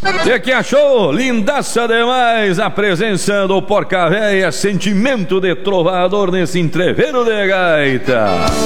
E que achou? Lindaça demais a presença do Porca Véia, sentimento de trovador nesse entreveiro de gaita.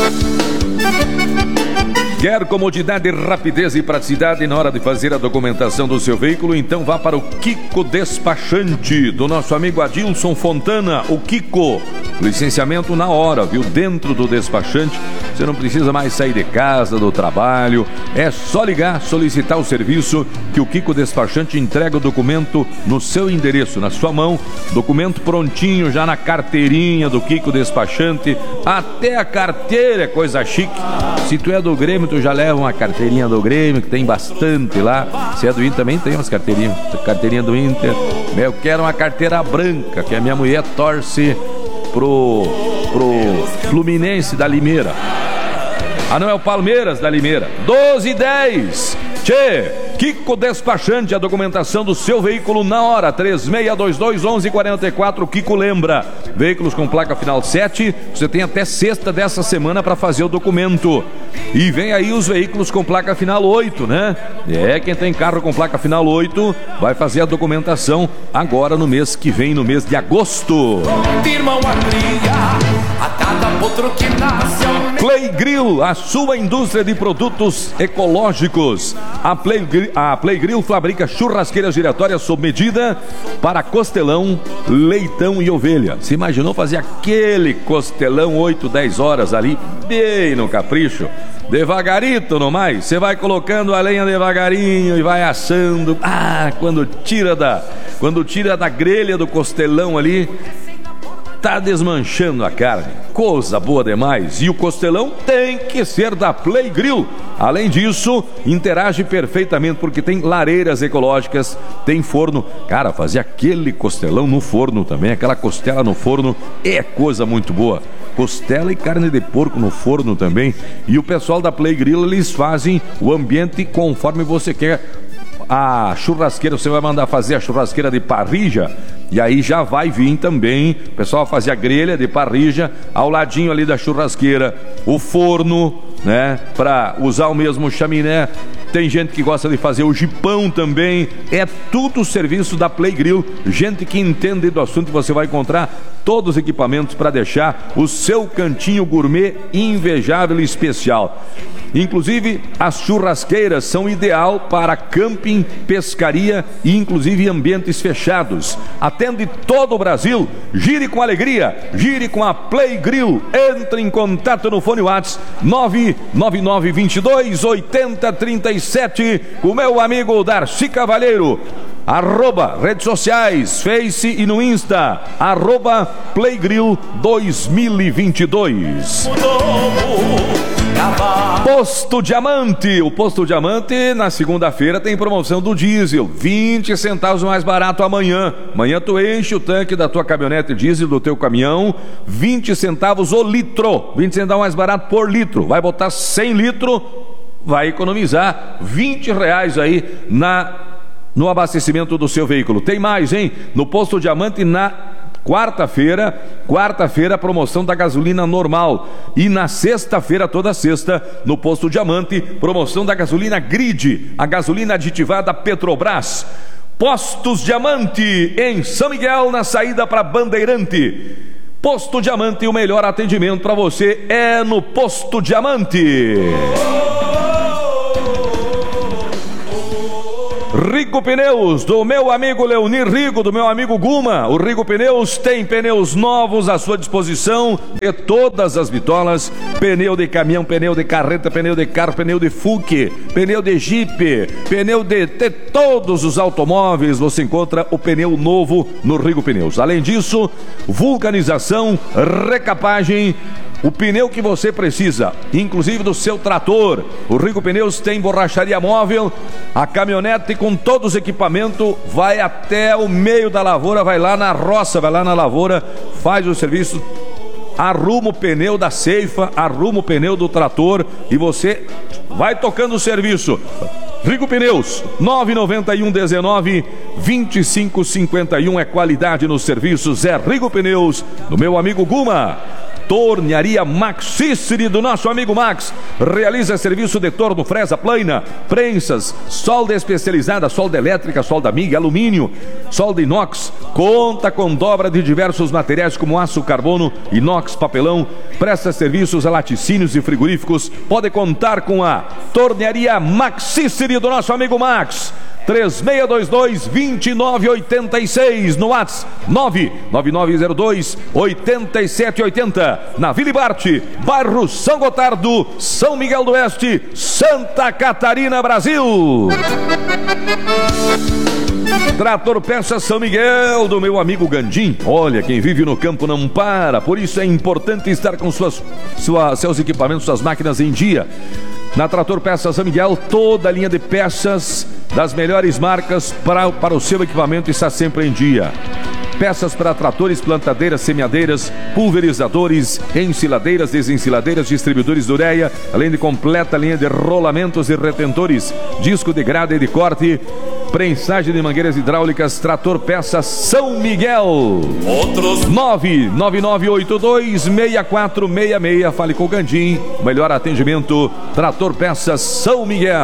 Quer comodidade, rapidez e praticidade na hora de fazer a documentação do seu veículo? Então vá para o Kiko Despachante, do nosso amigo Adilson Fontana. O Kiko, licenciamento na hora, viu? Dentro do despachante, você não precisa mais sair de casa, do trabalho. É só ligar, solicitar o serviço que o Kiko Despachante entrega o documento no seu endereço, na sua mão. Documento prontinho, já na carteirinha do Kiko Despachante. Até a carteira é coisa chique. Se tu é do Grêmio, tu já leva uma carteirinha do Grêmio, que tem bastante lá. Se é do Inter, também tem umas carteirinhas. Carteirinha do Inter. Eu quero uma carteira branca, que a minha mulher torce pro Fluminense da Limeira. Ah, não, é o Palmeiras da Limeira. 12:10. Tchê, Kiko Despachante, a documentação do seu veículo na hora. 3622-1144. Kiko lembra. Veículos com placa final 7, você tem até sexta dessa semana para fazer o documento. E vem aí os veículos com placa final 8, né? Quem tem carro com placa final 8 vai fazer a documentação agora no mês que vem, no mês de agosto. Play Grill, a sua indústria de produtos ecológicos. A Play Grill fabrica churrasqueiras giratórias sob medida para costelão, leitão e ovelha. Se imaginou fazer aquele costelão 8, 10 horas ali, bem no capricho? Devagarito no mais, você vai colocando a lenha devagarinho e vai assando. Quando tira da grelha do costelão ali, tá desmanchando a carne. Coisa boa demais. E o costelão tem que ser da Play Grill. Além disso, interage perfeitamente porque tem lareiras ecológicas, tem forno. Cara, fazer aquele costelão no forno também, aquela costela no forno é coisa muito boa. Costela e carne de porco no forno também. E o pessoal da Play Grill, eles fazem o ambiente conforme você quer. A churrasqueira, você vai mandar fazer a churrasqueira de parrilla, e aí já vai vir também, o pessoal vai fazer a grelha de parrilla, ao ladinho ali da churrasqueira, o forno, né, para usar o mesmo chaminé. Tem gente que gosta de fazer o jipão também. É tudo serviço da Play Grill. Gente que entende do assunto, você vai encontrar todos os equipamentos para deixar o seu cantinho gourmet invejável e especial. Inclusive, as churrasqueiras são ideal para camping, pescaria e inclusive ambientes fechados. Atende todo o Brasil. Gire com alegria, gire com a Play Grill. Entre em contato no fone WhatsApp 999228037 com o meu amigo Darcy Cavalheiro. Redes sociais, Face e no Insta, @Playgrill 2022. Posto Diamante. O Posto Diamante na segunda-feira tem promoção do diesel, 20 centavos mais barato amanhã. Amanhã tu enche o tanque da tua caminhonete diesel, do teu caminhão, 20 centavos o litro, 20 centavos mais barato por litro. Vai botar 100 litros, vai economizar R$20 aí no abastecimento do seu veículo. Tem mais, hein? No Posto Diamante na quarta-feira, promoção da gasolina normal. E na sexta-feira, toda sexta, no Posto Diamante, promoção da gasolina Grid, a gasolina aditivada Petrobras. Postos Diamante, em São Miguel, na saída para Bandeirante. Posto Diamante, o melhor atendimento para você é no Posto Diamante. Rico Pneus, do meu amigo Leonir Rigo, do meu amigo Guma. O Rigo Pneus tem pneus novos à sua disposição de todas as bitolas: pneu de caminhão, pneu de carreta, pneu de carro, pneu de Fuque, pneu de Jeep, pneu de todos os automóveis. Você encontra o pneu novo no Rigo Pneus. Além disso, vulcanização, recapagem, o pneu que você precisa, inclusive do seu trator. O Rigo Pneus tem borracharia móvel, a caminhonete com todos os equipamentos vai até o meio da lavoura, vai lá na roça, vai lá na lavoura, faz o serviço, arruma o pneu da ceifa, arruma o pneu do trator e você vai tocando o serviço. Rigo Pneus, 99119-2551 é qualidade nos serviços, é Rigo Pneus, do meu amigo Guma. Tornearia Maxiciri do nosso amigo Max. Realiza serviço de torno, fresa, plana, prensas, solda especializada, solda elétrica, solda MIG, alumínio, solda inox. Conta com dobra de diversos materiais como aço, carbono, inox, papelão. Presta serviços a laticínios e frigoríficos. Pode contar com a Tornearia Maxiciri do nosso amigo Max. 3622-2986 no WhatsApp 99902-8780 na Vila Barte, bairro São Gotardo, São Miguel do Oeste, Santa Catarina, Brasil. Trator Peças São Miguel, do meu amigo Gandim. Olha, quem vive no campo não para, por isso é importante estar com seus equipamentos, suas máquinas em dia. Na Trator Peças São Miguel, toda a linha de peças das melhores marcas para o seu equipamento está sempre em dia. Peças para tratores, plantadeiras, semeadeiras, pulverizadores, ensiladeiras, desensiladeiras, distribuidores de ureia, além de completa linha de rolamentos e retentores, disco de grade e de corte, prensagem de mangueiras hidráulicas. Trator Peças São Miguel. 99982-6466. Fale com o Gandim. Melhor atendimento, Trator Peças São Miguel.